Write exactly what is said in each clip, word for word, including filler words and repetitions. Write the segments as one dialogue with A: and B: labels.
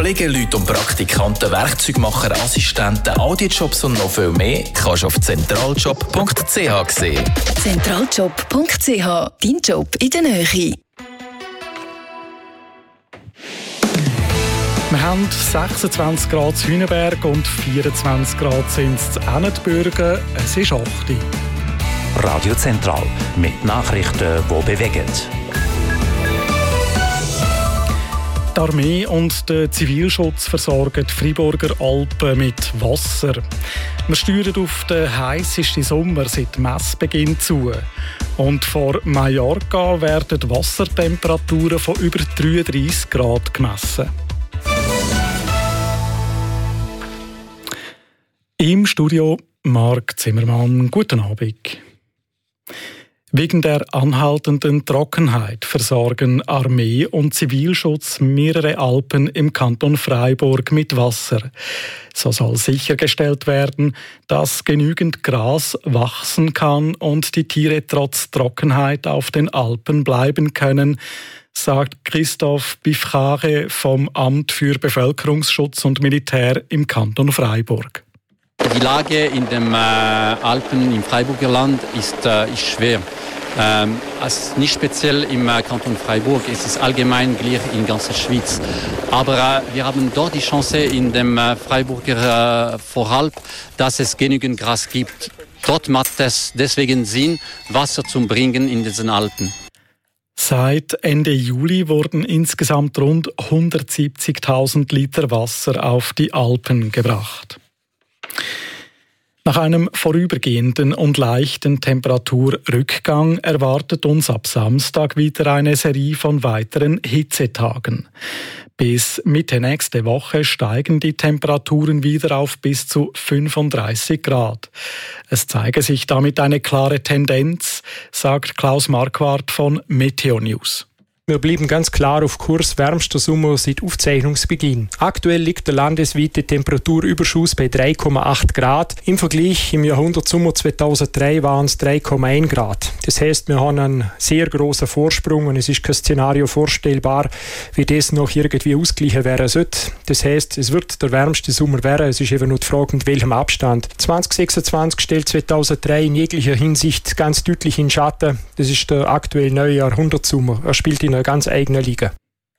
A: Pflegeleute und Praktikanten, Werkzeugmacher, Assistenten, Audiojobs und noch viel mehr kannst du auf zentraljob punkt c h sehen.
B: zentraljob punkt c h, dein Job in der Nähe.
C: Wir haben sechsundzwanzig Grad in Hüneberg und vierundzwanzig Grad sind es in Ennetbürgen. Es ist acht Uhr.
D: Radio Zentral mit Nachrichten, die bewegen.
C: Die Armee und der Zivilschutz versorgen die Freiburger Alpen mit Wasser. Wir steuern auf den heissesten Sommer seit Messbeginn zu. Und vor Mallorca werden Wassertemperaturen von über dreiunddreissig Grad gemessen. Im Studio Marc Zimmermann. Guten Abend. Wegen der anhaltenden Trockenheit versorgen Armee und Zivilschutz mehrere Alpen im Kanton Freiburg mit Wasser. So soll sichergestellt werden, dass genügend Gras wachsen kann und die Tiere trotz Trockenheit auf den Alpen bleiben können, sagt Christoph Bifrage vom Amt für Bevölkerungsschutz und Militär im Kanton Freiburg.
E: Die Lage in den äh, Alpen im Freiburger Land ist, äh, ist schwer. Ähm, also nicht speziell im äh, Kanton Freiburg, es ist allgemein gleich in ganzer Schweiz. Aber äh, wir haben dort die Chance in dem äh, Freiburger äh, Voralp, dass es genügend Gras gibt. Dort macht es deswegen Sinn, Wasser zu bringen in diesen Alpen.
C: Seit Ende Juli wurden insgesamt rund hundertsiebzigtausend Liter Wasser auf die Alpen gebracht. Nach einem vorübergehenden und leichten Temperaturrückgang erwartet uns ab Samstag wieder eine Serie von weiteren Hitzetagen. Bis Mitte nächste Woche steigen die Temperaturen wieder auf bis zu fünfunddreißig Grad. Es zeige sich damit eine klare Tendenz, sagt Klaus Marquardt von Meteo News.
F: Wir bleiben ganz klar auf Kurs, wärmster Sommer seit Aufzeichnungsbeginn. Aktuell liegt der landesweite Temperaturüberschuss bei drei Komma acht Grad. Im Vergleich im Jahrhundertsommer zweitausenddrei waren es drei Komma eins Grad. Das heisst, wir haben einen sehr grossen Vorsprung und es ist kein Szenario vorstellbar, wie das noch irgendwie ausgleichen werden sollte. Das heisst, es wird der wärmste Sommer werden. Es ist eben nur die Frage, mit welchem Abstand. zwanzig sechsundzwanzig stellt zweitausenddrei in jeglicher Hinsicht ganz deutlich in Schatten. Das ist der aktuell neue Jahrhundertsommer. Er spielt in einer ganz eigenen Liga.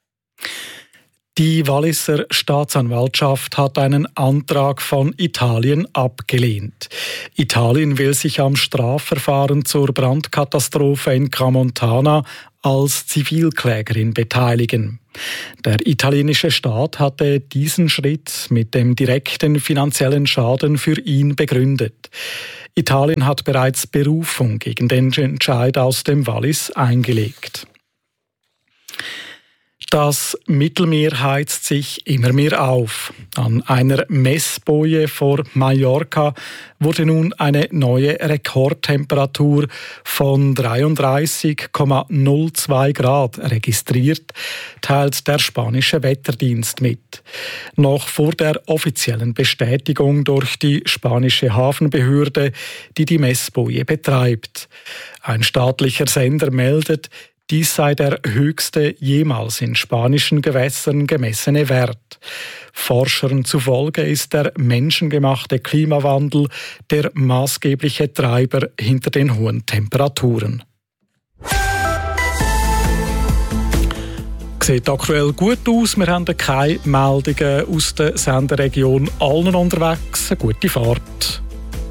C: Die Walliser Staatsanwaltschaft hat einen Antrag von Italien abgelehnt. Italien will sich am Strafverfahren zur Brandkatastrophe in Crans-Montana als Zivilklägerin beteiligen. Der italienische Staat hatte diesen Schritt mit dem direkten finanziellen Schaden für ihn begründet. Italien hat bereits Berufung gegen den Entscheid aus dem Wallis eingelegt. Das Mittelmeer heizt sich immer mehr auf. An einer Messboje vor Mallorca wurde nun eine neue Rekordtemperatur von dreiunddreißig Komma null zwei Grad registriert, teilt der spanische Wetterdienst mit. Noch vor der offiziellen Bestätigung durch die spanische Hafenbehörde, die die Messboje betreibt. Ein staatlicher Sender meldet, dies sei der höchste jemals in spanischen Gewässern gemessene Wert. Forschern zufolge ist der menschengemachte Klimawandel der maßgebliche Treiber hinter den hohen Temperaturen. Sieht aktuell gut aus. Wir haben keine Meldungen aus der Senderegion Allen unterwegs. Eine gute Fahrt.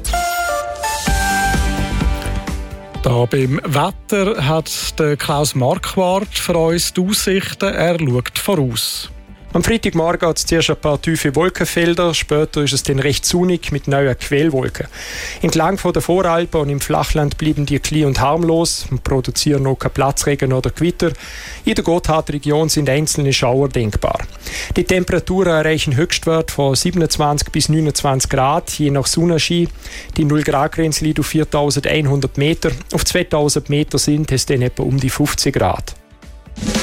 C: Da beim Wetter hat der Klaus Marquardt für uns die Aussichten. Er schaut voraus.
F: Am Freitagmorgen hat es zuerst ein paar tiefe Wolkenfelder, später ist es dann recht sonnig mit neuen Quellwolken. Entlang von der Voralpen und im Flachland bleiben die klein und harmlos und produzieren noch keinen Platzregen oder Gewitter. In der Gotthardregion sind einzelne Schauer denkbar. Die Temperaturen erreichen Höchstwert von siebenundzwanzig bis neunundzwanzig Grad, je nach Sonnenschein. Die null Grad Grenze liegt auf viertausendeinhundert Meter. Auf zweitausend Meter sind es dann etwa um die fünfzig Grad.